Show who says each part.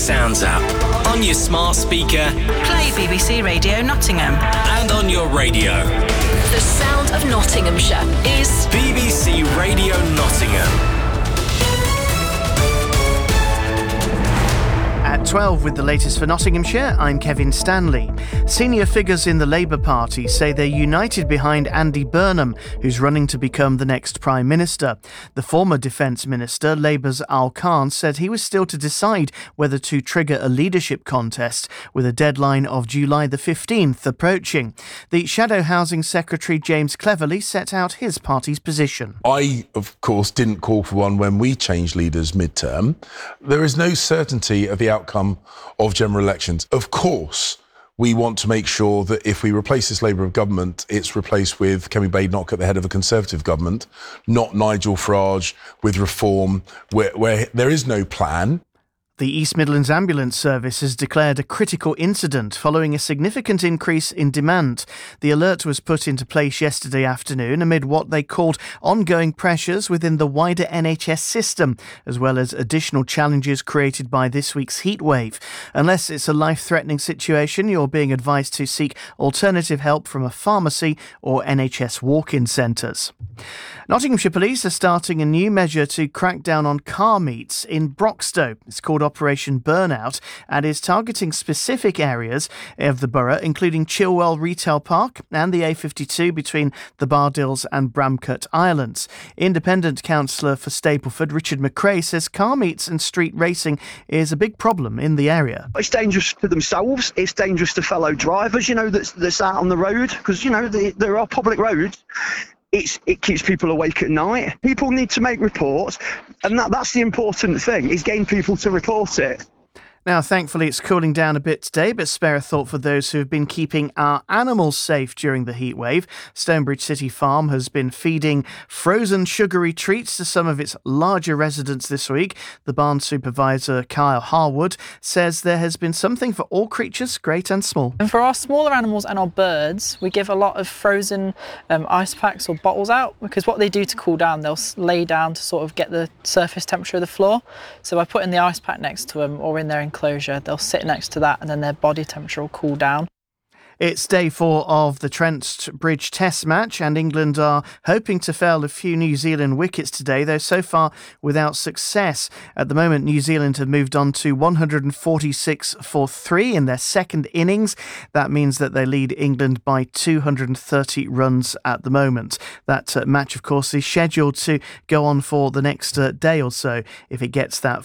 Speaker 1: Sounds app. On your smart speaker.
Speaker 2: Play BBC Radio Nottingham.
Speaker 1: And on your radio.
Speaker 3: The sound of Nottinghamshire is
Speaker 1: BBC Radio Nottingham.
Speaker 4: At 12 with the latest for Nottinghamshire, I'm Kevin Stanley. Senior figures in the Labour Party say they're united behind Andy Burnham, who's running to become the next Prime Minister. The former Defence Minister, Labour's Al Khan, said he was still to decide whether to trigger a leadership contest, with a deadline of July the 15th approaching. The Shadow Housing Secretary, James Cleverly, set out his party's position.
Speaker 5: I, of course, didn't call for one when we changed leaders mid-term. There is no certainty of the outcome of general elections. Of course, we want to make sure that if we replace this Labour government, it's replaced with Kemi Badenoch at the head of a Conservative government, not Nigel Farage with reform, where there is no plan.
Speaker 4: The East Midlands Ambulance Service has declared a critical incident following a significant increase in demand. The alert was put into place yesterday afternoon amid what they called ongoing pressures within the wider NHS system, as well as additional challenges created by this week's heatwave. Unless it's a life-threatening situation, you're being advised to seek alternative help from a pharmacy or NHS walk-in centres. Nottinghamshire Police are starting a new measure to crack down on car meets in Broxtowe. It's called Operation Burnout and is targeting specific areas of the borough, including Chilwell Retail Park and the A52 between the Bardills and Bramcote Islands. Independent councillor for Stapleford, Richard McRae, says car meets and street racing is a big problem in the area.
Speaker 6: It's dangerous to themselves, it's dangerous to fellow drivers, that's out on the road, because, there are public roads. It keeps people awake at night. People need to make reports, and that's the important thing, is getting people to report it.
Speaker 4: Now, thankfully, it's cooling down a bit today, but spare a thought for those who have been keeping our animals safe during the heatwave. Stonebridge City Farm has been feeding frozen sugary treats to some of its larger residents this week. The barn supervisor, Kyle Harwood, says there has been something for all creatures, great and small.
Speaker 7: And for our smaller animals and our birds, we give a lot of frozen ice packs or bottles out, because what they do to cool down, they'll lay down to sort of get the surface temperature of the floor. So by putting the ice pack next to them or in their enclosure, they'll sit next to that and then their body temperature will cool down.
Speaker 4: It's day 4 of the Trent Bridge Test match, and England are hoping to fell a few New Zealand wickets today, though so far without success. At the moment, New Zealand have moved on to 146 for 3 in their second innings. That means that they lead England by 230 runs at the moment. That match, of course, is scheduled to go on for the next day or so if it gets that